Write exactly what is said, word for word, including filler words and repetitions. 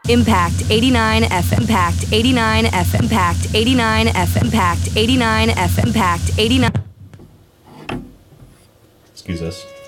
Impact eighty-nine F M. Impact eighty-nine F M. Impact eighty-nine F M. Impact eighty-nine F M. Impact eighty-nine. Excuse us.